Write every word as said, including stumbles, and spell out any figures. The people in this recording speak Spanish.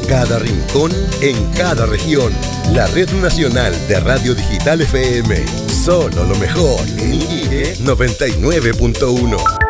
cada rincón, en cada región. La Red Nacional de Radio Digital F M. Solo lo mejor en Iquique noventa y nueve punto uno.